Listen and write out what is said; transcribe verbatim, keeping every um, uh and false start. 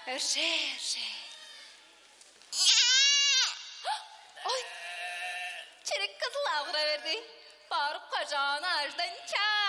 Erşe, erşe. Oy. Çelik kızıl ağıra verdi. Barıp kocağın ağaçtan